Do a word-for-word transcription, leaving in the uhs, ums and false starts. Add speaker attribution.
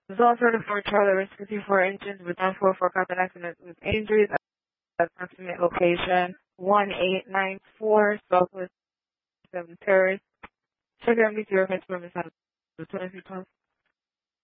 Speaker 1: Results for the Ford Charlie was fifty-four inches with one four four caught an accident with injuries at approximate location one eight nine four Southwest seven Terrace. Check out M D C reference for Miss Adams, twenty-three twelve.